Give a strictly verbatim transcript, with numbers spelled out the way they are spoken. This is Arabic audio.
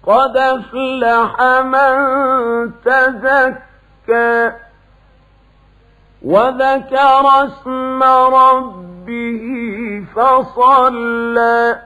قد أفلح من تزكى وذكر اسم ربه فصلى